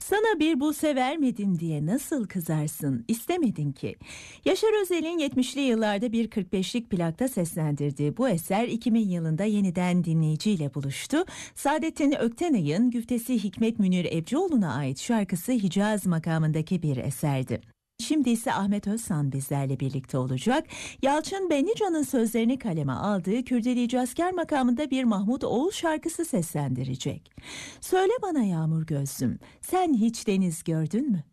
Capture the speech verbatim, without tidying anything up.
Sana bir buse vermedim diye nasıl kızarsın, istemedin ki. Yaşar Özel'in yetmişli yıllarda bir kırk beşlik plakta seslendirdiği bu eser iki bin yılında yeniden dinleyiciyle buluştu. Saadettin Öktenay'ın güftesi Hikmet Münir Evcioğlu'na ait şarkısı Hicaz makamındaki bir eserdi. Şimdi ise Ahmet Özsan bizlerle birlikte olacak. Yalçın Benlican'ın sözlerini kaleme aldığı Kürdeleyeci Asker makamında bir Mahmut Oğul şarkısı seslendirecek. Söyle bana yağmur gözlüm, sen hiç deniz gördün mü?